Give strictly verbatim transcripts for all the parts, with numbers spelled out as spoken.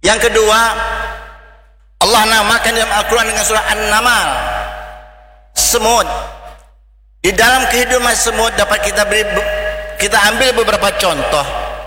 Yang kedua, Allah namakan dalam Al-Quran dengan surah An-Naml, semut. Di dalam kehidupan semut dapat kita beri, kita ambil beberapa contoh.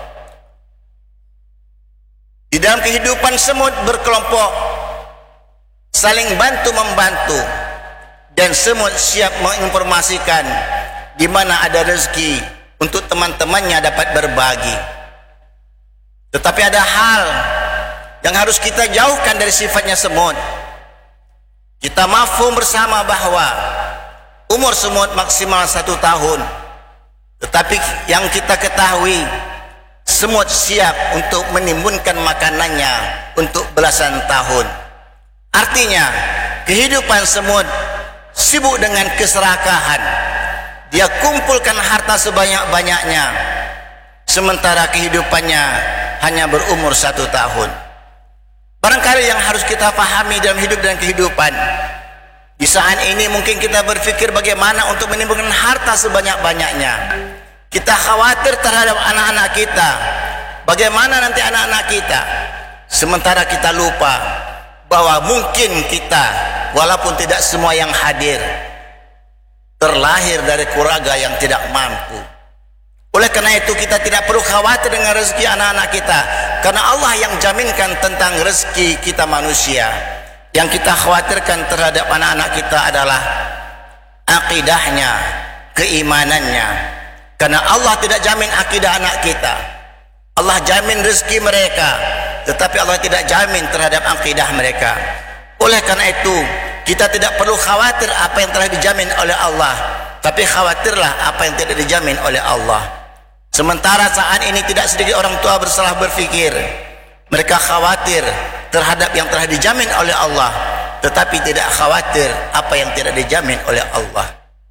Di dalam kehidupan semut berkelompok, saling bantu membantu, dan semut siap menginformasikan di mana ada rezeki untuk teman-temannya dapat berbagi. Tetapi ada hal yang harus kita jauhkan dari sifatnya semut. Kita mafhum bersama bahwa umur semut maksimal satu tahun, tetapi yang kita ketahui, semut siap untuk menimbunkan makanannya untuk belasan tahun. Artinya kehidupan semut sibuk dengan keserakahan. Dia kumpulkan harta sebanyak-banyaknya, sementara kehidupannya hanya berumur satu tahun. Barangkali yang harus kita pahami dalam hidup dan kehidupan, di saat ini mungkin kita berpikir bagaimana untuk menimbulkan harta sebanyak-banyaknya. Kita khawatir terhadap anak-anak kita, bagaimana nanti anak-anak kita, sementara kita lupa bahwa mungkin kita, walaupun tidak semua yang hadir, terlahir dari keluarga yang tidak mampu. Oleh karena itu kita tidak perlu khawatir dengan rezeki anak-anak kita, karena Allah yang jaminkan tentang rezeki kita manusia. Yang kita khawatirkan terhadap anak-anak kita adalah akidahnya, keimanannya, karena Allah tidak jamin akidah anak kita. Allah jamin rezeki mereka, tetapi Allah tidak jamin terhadap akidah mereka. Oleh karena itu kita tidak perlu khawatir apa yang telah dijamin oleh Allah, tapi khawatirlah apa yang tidak dijamin oleh Allah. Sementara saat ini tidak sedikit orang tua bersalah berfikir, mereka khawatir terhadap yang telah dijamin oleh Allah, tetapi tidak khawatir apa yang tidak dijamin oleh Allah.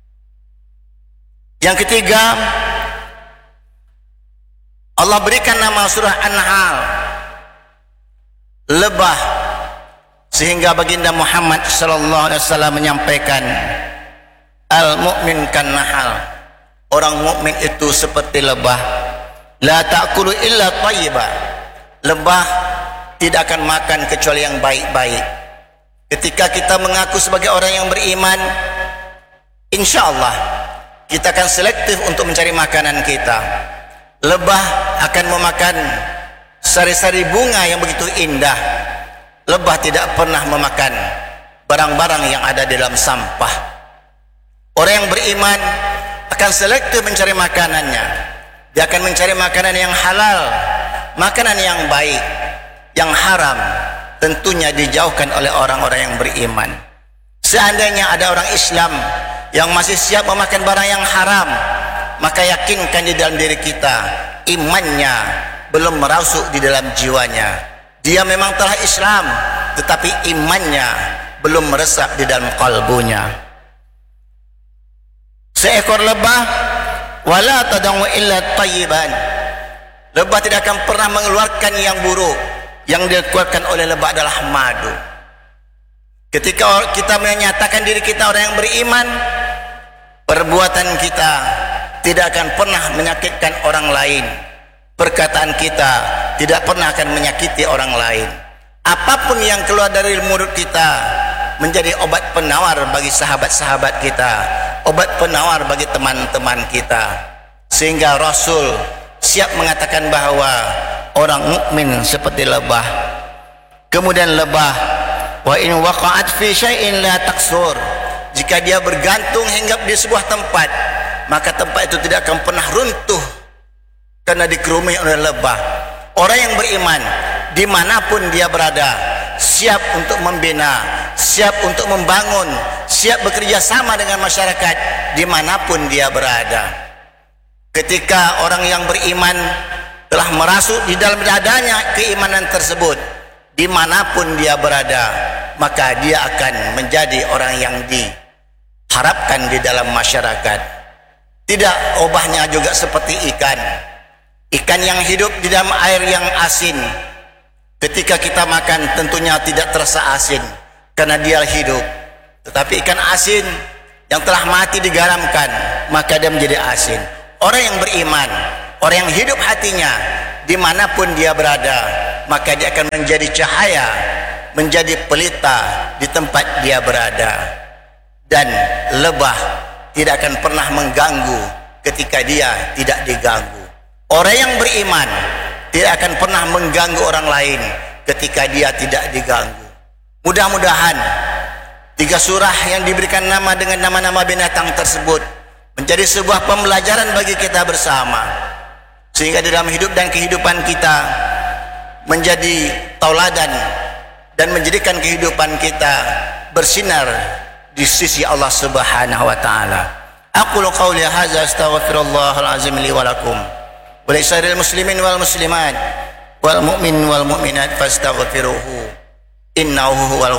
Yang ketiga, Allah berikan nama surah An-Nahl, lebah, sehingga baginda Muhammad sallallahu alaihi wasallam menyampaikan, al-mu'min kan nahal, orang mukmin itu seperti lebah, la ta'kulu illa thayyibah, lebah tidak akan makan kecuali yang baik-baik. Ketika kita mengaku sebagai orang yang beriman, insya Allah kita akan selektif untuk mencari makanan kita. Lebah akan memakan sari-sari bunga yang begitu indah. Lebah tidak pernah memakan barang-barang yang ada di dalam sampah. Orang yang beriman akan selektif mencari makanannya. Dia akan mencari makanan yang halal, makanan yang baik. Yang haram tentunya dijauhkan oleh orang-orang yang beriman. Seandainya ada orang Islam yang masih siap memakan barang yang haram, maka yakinkan di dalam diri kita, imannya belum merasuk di dalam jiwanya. Dia memang telah Islam, tetapi imannya belum meresap di dalam kalbunya. Seekor lebah, wala tad'u illa thayyiban, lebah tidak akan pernah mengeluarkan yang buruk. Yang dikeluarkan oleh lebah adalah madu. Ketika kita menyatakan diri kita orang yang beriman, perbuatan kita tidak akan pernah menyakitkan orang lain. Perkataan kita tidak pernah akan menyakiti orang lain. Apapun yang keluar dari mulut kita menjadi obat penawar bagi sahabat-sahabat kita, obat penawar bagi teman-teman kita. Sehingga Rasul siap mengatakan bahwa orang mukmin seperti lebah. Kemudian lebah, wa in waqa'at fi syai'in la taksur, jika dia bergantung hinggap di sebuah tempat, maka tempat itu tidak akan pernah runtuh karena dikerumuni oleh lebah. Orang yang beriman dimanapun dia berada, siap untuk membina, siap untuk membangun, siap bekerja sama dengan masyarakat dimanapun dia berada. Ketika orang yang beriman telah merasuk di dalam dadanya keimanan tersebut, dimanapun dia berada, maka dia akan menjadi orang yang diharapkan di dalam masyarakat. Tidak obahnya juga seperti ikan. Ikan yang hidup di dalam air yang asin, ketika kita makan tentunya tidak terasa asin karena dia hidup. Tetapi ikan asin yang telah mati digaramkan, maka dia menjadi asin. Orang yang beriman, orang yang hidup hatinya dimanapun dia berada, maka dia akan menjadi cahaya, menjadi pelita di tempat dia berada, dan lebah tidak akan pernah mengganggu ketika dia tidak diganggu. Orang yang beriman tidak akan pernah mengganggu orang lain ketika dia tidak diganggu. Mudah-mudahan tiga surah yang diberikan nama dengan nama-nama binatang tersebut menjadi sebuah pembelajaran bagi kita bersama, sehingga dalam hidup dan kehidupan kita menjadi tauladan dan menjadikan kehidupan kita bersinar di sisi Allah Subhanahu wa taala. Aqulu qawli hadza astaghfirullahal azim li wa lakum wa lisairil muslimin wal muslimat wal mu'min wal mu'minat fastaghfiruhu innahu huwal